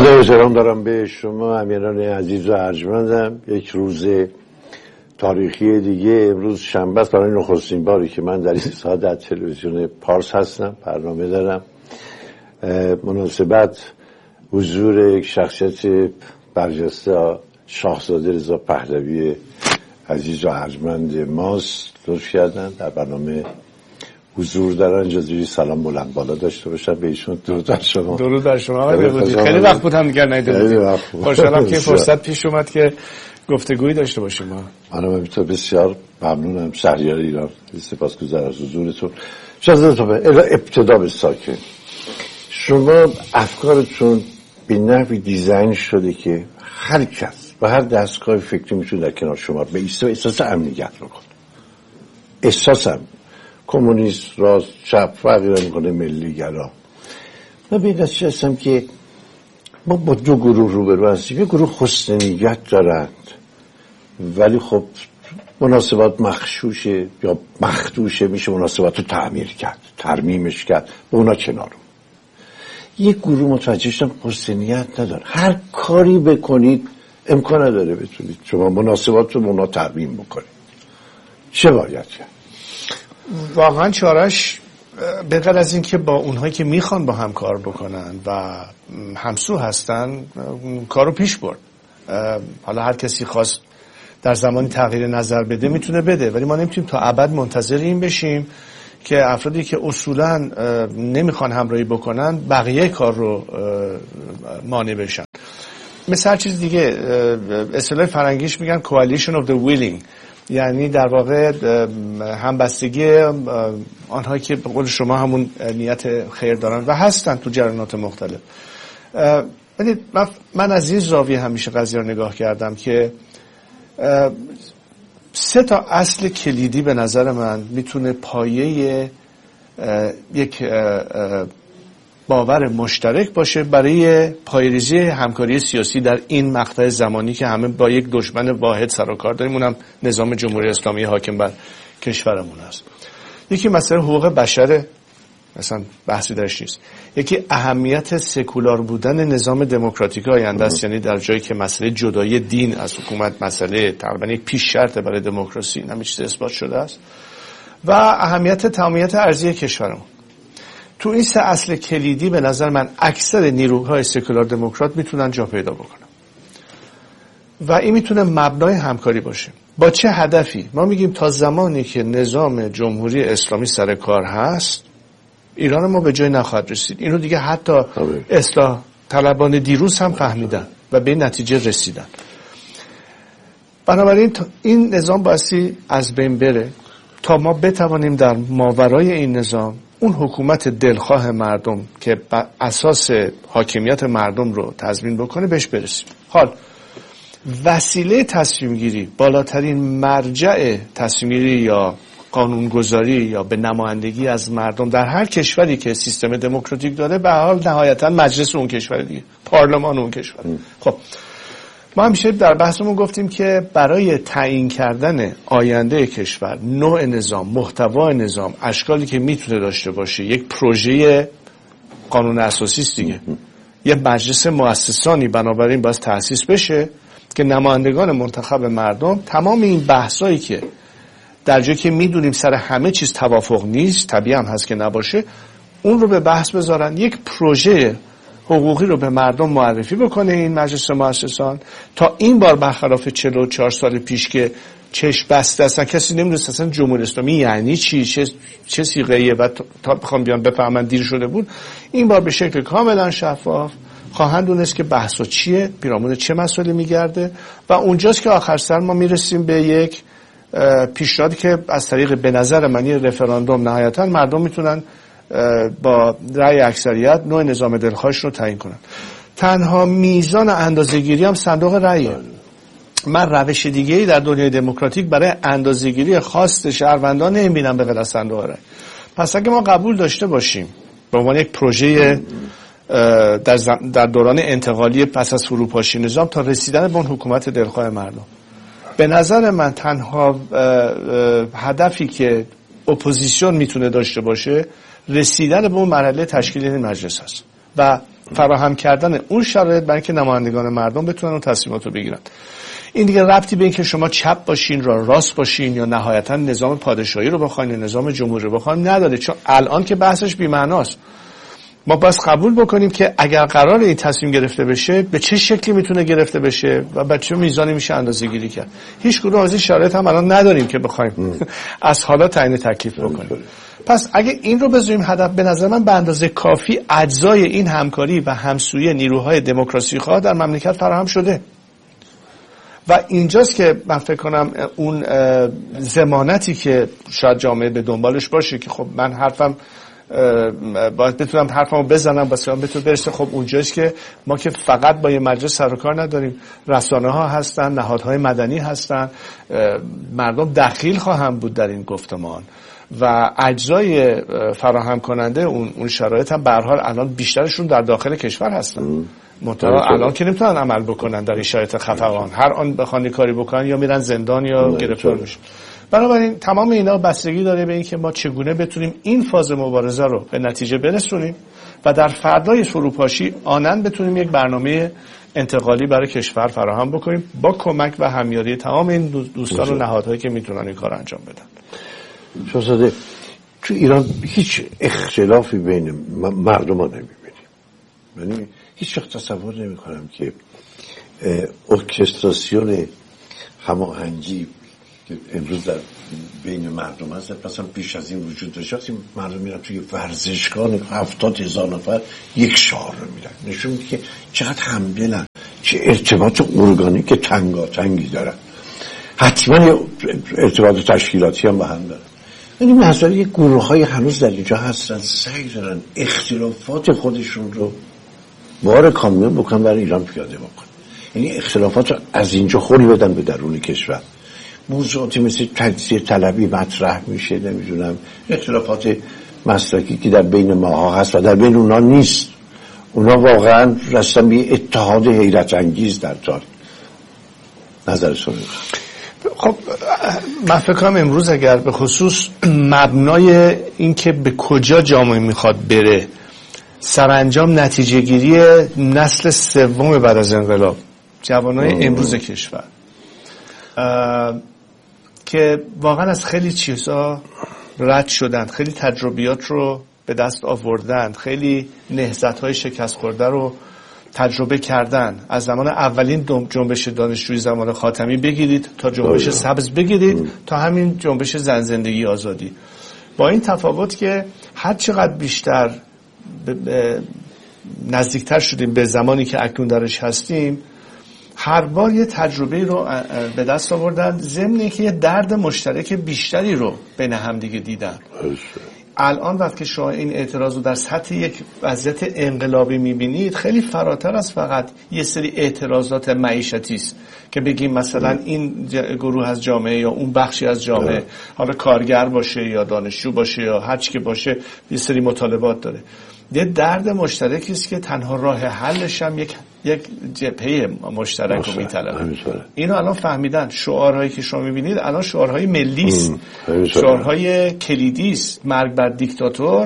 ادب و احترام دارم به شما امیران عزیز و ارجمندم. یک روز تاریخی دیگه امروز شنبه است، برای نخستین باری که من در این ساعت در تلویزیون پارس هستم، برنامه دارم. مناسبت حضور یک شخصیت برجسته شاهزاده رضا پهلوی عزیز و ارجمند ماست لطف کردن در برنامه حضور دارن. اجازه سلام بلند بالا داشته باشم به ایشون. درود بر شما. درود بر شما آقای بهبودی. خیلی وقت بود هم دیگر ندیدیم. خوشحالم که فرصت پیش اومد که گفتگویی داشته باشیم. منم همینطور بسیار ممنونم. شهریار ایران، سپاسگزارم از حضورتون. شاهزاده ابتدا به ساکن، شما افکارتون به نحوی دیزاین شده که هر کس و هر دستگاه فکری میتونه در کنار شما به احساس امنیت رو کنه. احساسم کمونیست، راست، چپ فرقی نمیکنه، ملی گرا. من به این نتیجه هستم که ما با دو گروه روبرو هستیم. یک گروه حسن نیت دارند ولی خب مناسبات مغشوشه یا مخدوشه، میشه مناسبات رو تعمیر کرد، ترمیمش کرد، به اونا کنارو. یک گروه متوجه شدن حسن نیت نداره، هر کاری بکنید امکان نداره بتونید شما مناسبات رو اونا ترمیم بکنید. چه باید کرد؟ واقعا چارش به غیر از این که با اونهایی که میخوان با هم کار بکنن و همسو هستن کارو پیش برد. حالا هر کسی خواست در زمانی تغییر نظر بده میتونه بده، ولی ما نمیتونیم تا ابد منتظر این بشیم که افرادی که اصولا نمیخوان همراهی بکنن بقیه کار رو مانع بشن. مثل هر چیز دیگه اصطلاح فرنگیش میگن coalition of the willing، یعنی در واقع همبستگی آنهایی که به قول شما همون نیت خیر دارن و هستن تو جریانات مختلف. من از این زاویه همیشه قضیه رو نگاه کردم که 3 تا اصل کلیدی به نظر من میتونه پایه یک باور مشترک باشه برای پایه‌ریزی همکاری سیاسی در این مقطع زمانی که همه با یک دشمن واحد سر و کار داریم، اونم نظام جمهوری اسلامی حاکم بر کشورمون است. یکی مسئله حقوق بشر، مثلا بحثی درش نیست. یکی اهمیت سکولار بودن نظام دموکراتیک آینده است، یعنی در جایی که مسئله جدایی دین از حکومت مسئله تقریبا یک پیش شرط برای دموکراسی، این چیز اثبات شده است، و اهمیت تمامیت ارضی کشورمون. تو این 3 اصل کلیدی به نظر من اکثر نیروهای سکولار دموکرات میتونن جا پیدا بکنن و این میتونه مبنای همکاری باشه. با چه هدفی؟ ما میگیم تا زمانی که نظام جمهوری اسلامی سر کار هست ایران ما به جای نخواهد رسید. اینو دیگه حتی اصلاح طلبان دیروز هم فهمیدن و به این نتیجه رسیدن. بنابراین این نظام بایستی از بین بره تا ما بتوانیم در ماورای این نظام اون حکومت دلخواه مردم که اساس حاکمیت مردم رو تضمین بکنه بهش برسیم. حال وسیله تصمیم گیری، بالاترین مرجع تصمیم گیری یا قانونگذاری یا به نمایندگی از مردم در هر کشوری که سیستم دموکراتیک داره به حال نهایتا مجلس اون کشور دیگه، پارلمان اون کشور. خب ما همیشه در بحثمون گفتیم که برای تعیین کردن آینده کشور، نوع نظام، محتوای نظام، اشکالی که میتونه داشته باشه، یک پروژه قانون اساسی است دیگه. یه مجلس مؤسسانی بنابراین باید تأسیس بشه که نمایندگان منتخب مردم تمام این بحثایی که در جایی که میدونیم سر همه چیز توافق نیست، طبیعی هم هست که نباشه، اون رو به بحث بذارن، یک پروژه حقوقی رو به مردم معرفی بکنه این مجلس مؤسسان. تا این بار برخلاف 44 سال پیش که چشم بسته اصلا کسی نمیدونست اصلا جمهوری اسلامی یعنی چی، چه صیغه‌ایه و تا بخوام بیان بفهمن دیر شده بود. این بار به شکل کاملا شفاف خواهند دونست که بحثا چیه، پیرامون چه مسئله میگرده و اونجاست که آخر سر ما میرسیم به یک پیشنهادی که از طریق به نظر من یه رفراندوم نهایتا مردم میتونن با رأی اکثریت نوع نظام دلخواهش رو تعیین کنن. تنها میزان اندازه‌گیری هم صندوق رأیه. من روش دیگه‌ای در دنیای دموکراتیک برای اندازه‌گیری خواست شهروندان نمی‌بینم به غیر از صندوق رأی. پس اگه ما قبول داشته باشیم به عنوان یک پروژه در دوران انتقالی پس از فروپاشی نظام تا رسیدن به اون حکومت دلخواه مردم، به نظر من تنها هدفی که اپوزیسیون میتونه داشته باشه رسیدن به اون مرحله تشکیل این مجلس هست و فراهم کردن اون شرایط برای که نمایندگان مردم بتونن اون تصمیمات رو بگیرن. این دیگه ربطی به این که شما چپ باشین یا راست باشین یا نهایتا نظام پادشاهی رو بخواین یا نظام جمهوری رو بخواین نداره، چون الان که بحثش بی‌معناست. ما بس قبول بکنیم که اگر قرار این تصمیم گرفته بشه به چه شکلی میتونه گرفته بشه و به چه میزانی میشه اندازه‌گیری کرد. هیچ کدوم از این شرایط هم الان نداریم که بخوایم از حالا تعیین تکلیف بکنیم. پس اگه این رو بذاریم هدف، به نظر من به اندازه کافی اجزای این همکاری و همسویی نیروهای دموکراسی خواه در مملکت فراهم شده و اینجاست که من فکر کنم اون ضمانتی که شاید جامعه به دنبالش باشه که خب من حرفم باید بتونم حرفمو بزنم بسیار بتونه برسه. خب اونجاست که ما که فقط با یه مجلس سر و کار نداریم، رسانه ها هستن، نهادهای مدنی هستن، مردم دخیل خواهند بود در این گفتمان و اجزای فراهم کننده اون شرایط هم به هر حال الان بیشترشون در داخل کشور هستن. منتها الان که نمیتونن عمل بکنن در این شرایط خفقان، هر آن بخوان کاری بکنن یا میرن زندان یا گرفتار میشن. بنابراین تمام اینا بستگی داره به این که ما چگونه بتونیم این فاز مبارزه رو به نتیجه برسونیم و در فردای فروپاشی آنن بتونیم یک برنامه انتقالی برای کشور فراهم بکنیم با کمک و همیاری تمام این دوستان و نهادهایی که میتونن این کار انجام بدن. شاهزاده، تو ایران هیچ اختلافی بین مردم ها نمیبینیم. یعنی هیچ وقت تصور نمی کنم که ارکستراسیون هماهنگی که امروز در بین مردم هست مثلا پیش از این وجود داشت. وقتی مردم میرن توی ورزشگاه 70,000 نفر یک شعار رو میرن، نشون میده که چقدر همدلن، چه ارتباط ارگانیک تنگاتنگی دارن. حتما ارتباط تشکیلاتی هم با هم دارن. یعنی مسئله یک گروه های هنوز در اینجا هستن سعی دارن اختلافات خودشون رو بار کامیون بکنن برای ایران پیاده بکنن. یعنی اختلافات رو از اینجا خوری بدن به درون کشور. موضوعاتی مثل تجزیه طلبی مطرح میشه، نمیدونم اختلافات مسلکی که در بین ماها هست و در بین اونا نیست. اونا واقعا رسیدن به اتحاد حیرت انگیز در تاریخ. نظرتون؟ خب من فکر کنم امروز اگر به خصوص مبنای این که به کجا جامعه میخواد بره سرانجام نتیجه گیری نسل سوم بعد از انقلاب، جوانای امروز کشور که واقعا از خیلی چیزا رد شدند، خیلی تجربیات رو به دست آوردند، خیلی نهضت‌های شکست خورده رو تجربه کردن. از زمان اولین جنبش دانشجویی زمان خاتمی بگیرید تا جنبش سبز بگیرید تا همین جنبش زن زندگی آزادی، با این تفاوت که هر چقدر بیشتر نزدیکتر شدیم به زمانی که اکنون درش هستیم، هر بار یه تجربه رو به دست آوردن، ضمن که یه درد مشترک بیشتری رو بین هم دیگه دیدن. الان وقتی که شما این اعتراض رو در سطح یک وضعیت انقلابی میبینید، خیلی فراتر از فقط یه سری اعتراضات معیشتی است که بگیم مثلا این گروه از جامعه یا اون بخشی از جامعه، حالا کارگر باشه یا دانشجو باشه یا هر چی که باشه، یه سری مطالبات داره. یه درد مشترکی است که تنها راه حلش هم یک جبهه مشترک رو میطلبه. اینو الان فهمیدن. شعارهایی که شما میبینید الان شعارهای ملی است، شعارهای کلیدی است. مرگ بر دیکتاتور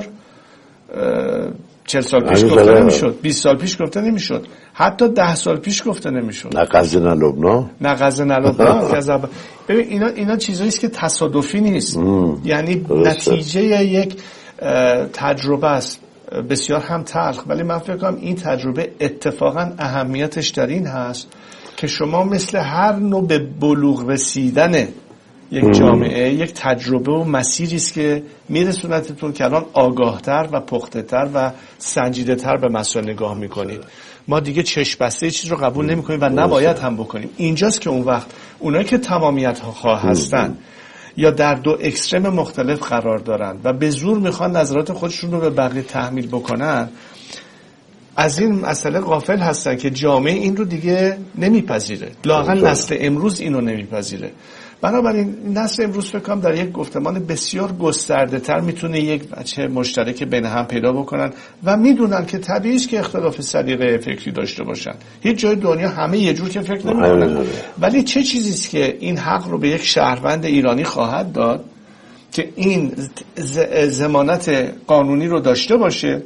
40 سال پیش گفته نمیشد، 20 سال پیش گفته نمیشد، حتی 10 سال پیش گفته نمیشد. نه غزه نه لبنان، نه غزه نه لبنان. ببین اینا چیزایی است که تصادفی نیست. یعنی نتیجه یک تجربه است، بسیار هم تلخ، ولی من فکر کنم این تجربه اتفاقا اهمیتش در این هست که شما مثل هر نوع به بلوغ رسیدن یک جامعه یک تجربه و مسیری است که میرسونتتون که الان آگاهتر و پخته‌تر و سنجیده‌تر به مسائل نگاه میکنید. ما دیگه چشم بسته چیز رو قبول نمیکنیم و نباید هم بکنیم. اینجاست که اون وقت اونایی که تمامیت خواه هستن یا در دو اکسترم مختلف قرار دارن و به زور میخوان نظرات خودشون رو به بقیه تحمیل بکنن، از این مسئله غافل هستن که جامعه این رو دیگه نمیپذیره. لااقل نسل امروز اینو نمیپذیره. بنابراین نسل امروز فکر کنم در یک گفتمان بسیار گسترده تر میتونه یک بچه مشترک بین هم پیدا بکنن و میدونن که طبیعی است که اختلاف سلیقه فکری داشته باشن. هیچ جای دنیا همه یه جور که فکر نمیکنن، ولی چه چیزی است که این حق رو به یک شهروند ایرانی خواهد داد که این ضمانت قانونی رو داشته باشه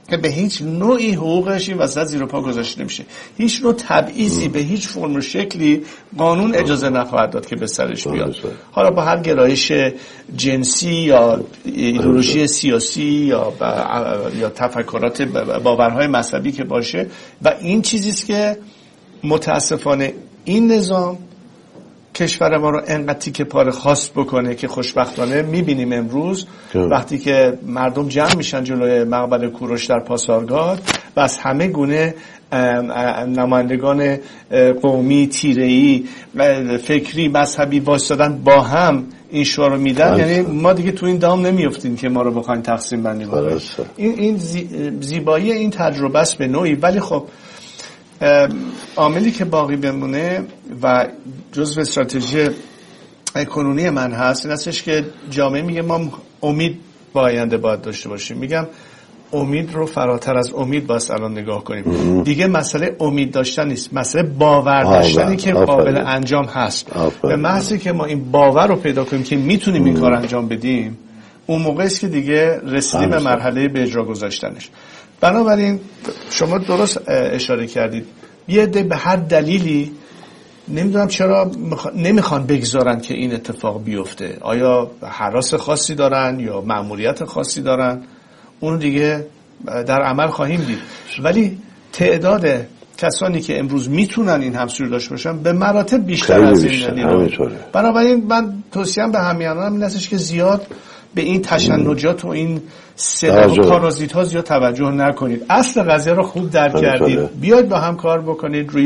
که به هیچ نوعی حقوقش این وسط زیر پا گذاشته نمیشه. هیچ نوع تبعیضی به هیچ فرم و شکلی قانون اجازه نخواهد داد که به سرش بیاد. حالا با هر گرایش جنسی یا ایدئولوژی سیاسی یا تفکرات باورهای مذهبی که باشه. و این چیزی است که متاسفانه این نظام کشور ما رو انقدر تیکه پاره خاص بکنه که خوشبختانه میبینیم امروز وقتی که مردم جمع میشن جلوی مقبره کوروش در پاسارگاد و از همه گونه نمایندگان قومی، تیره‌ای، فکری، مذهبی وایسادن با هم این شعار رو میدن، یعنی ما دیگه تو این دام نمیافتیم که ما رو بخوایم تقسیم بندی کنیم. این زیبایی این تجربه است به نوعی. ولی خب عاملی که باقی بمونه و جزو استراتژی کنونی من هست این هستش که جامعه میگه ما امید با آینده باید داشته باشیم. میگم امید رو فراتر از امید باید الان نگاه کنیم. دیگه مسئله امید داشتن نیست، مسئله باور داشتنی که قابل انجام هست. به محضی که ما این باور رو پیدا کنیم که میتونیم این کار انجام بدیم، اون موقع است که دیگه رسیدیم به مرحله به اجرا گذاشتنش. بنابراین شما درست اشاره کردید، یه عده به هر دلیلی نمیدونم چرا نمیخوان بگذارن که این اتفاق بیفته. آیا هراس خاصی دارن یا مأموریت خاصی دارن؟ اونو دیگه در عمل خواهیم دید. ولی تعداد کسانی که امروز میتونن این همسوری داشته باشن به مراتب بیشتر از این. بنابراین من توصیه‌ام به همیهنانم این هستش که زیاد به این تشنجات و این صدا و پارازیت ها زیاد توجه نکنید. اصل قضیه رو خوب درک کردید، بیاید با هم کار بکنید روی